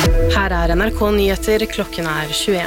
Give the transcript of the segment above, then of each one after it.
Her NRK Nyheter, klokken 21.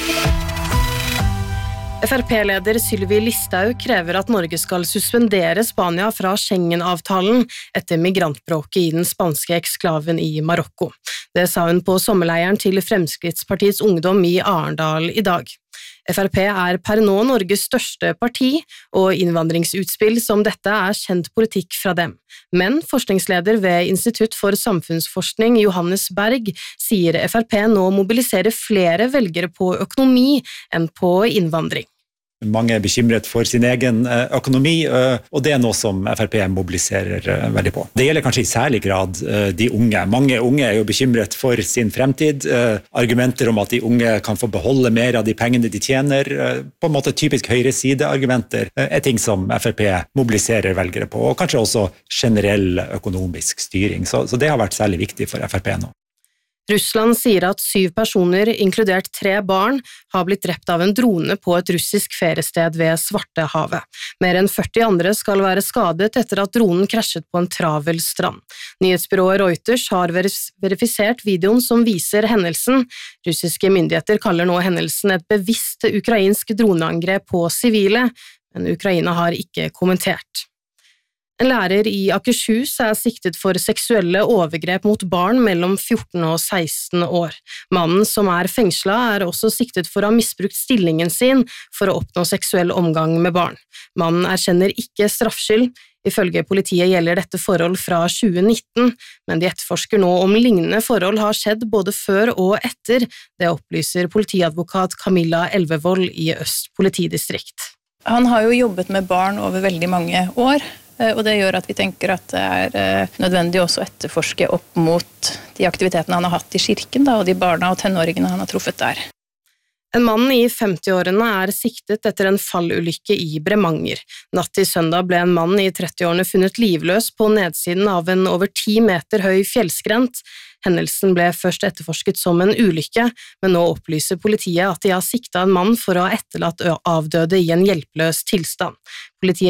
FrP-leder Sylvi Listhaug krever at Norge skal suspendere Spania fra Schengen-avtalen etter migrantbråket i den spanske eksklaven i Marokko. Det sa hun på sommerleiren til Fremskrittspartiets ungdom i Arendal i dag. FrP per nå Norges største parti, og innvandringsutspill som dette kjent politikk fra dem. Men forskningsleder ved Institutt for samfunnsforskning Johannes Berg sier FrP nå mobiliserer flere velgere på økonomi enn på innvandring. Mange bekymret for sin egen økonomi, og det noe som FrP mobiliserer veldig på. Det gjelder kanskje i særlig grad de unge. Mange unge jo bekymret for sin fremtid. Argumenter om at de unge kan få beholde mer av de pengene de tjener, på en måte typisk høyresideargumenter, ting som FrP mobiliserer velgere på, og kanskje også generell økonomisk styring. Så det har vært særlig viktig for FrP nå. Russland sier at 7 personer, inkludert 3 barn, har blitt drept av en drone på et russisk feriested ved Svartehavet. Mer enn 40 andre skal være skadet etter at dronen krasjet på en travel strand. Nyhetsbyrået Reuters har verifisert videoen som viser hendelsen. Russiske myndigheter kaller nå hendelsen et bevisst ukrainsk droneangrep på sivile, men Ukraina har ikke kommentert. En lærer i Akershus siktet for seksuelle overgrep mot barn mellom 14 og 16 år. Mannen som fengslet også siktet for å ha misbrukt stillingen sin for å oppnå seksuell omgang med barn. Mannen erkjenner ikke straffskyld. Ifølge politiet gjelder dette forhold fra 2019, men de etterforsker nå om lignende forhold har skjedd både før og etter. Det opplyser politiadvokat Camilla Elvevold i Øst politidistrikt. Han har jo jobbet med barn over veldig mange år, og det gjør at vi tenker at det nødvendig også å etterforske opp mot de aktivitetene han har hatt i kirken, og de barna og tenåringene han har truffet der. En mann i 50-årene siktet etter en fallulykke i Bremanger. Natt til søndag ble en mann i 30-årene funnet livløs på nedsiden av en over 10 meter høy fjellskrent. Hendelsen ble først etterforsket som en ulykke, men nå opplyser politiet at de har siktet en mann for å ha etterlatt avdøde i en hjelpeløs tilstand. Politiet